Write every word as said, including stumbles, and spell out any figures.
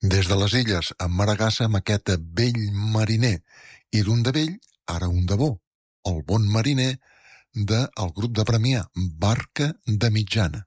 Des de les Illes, en Maragassa, maqueta Vell Mariner, i d'un de vell, ara un de bo, el bon mariner del grup de Premià, Barca de Mitjana.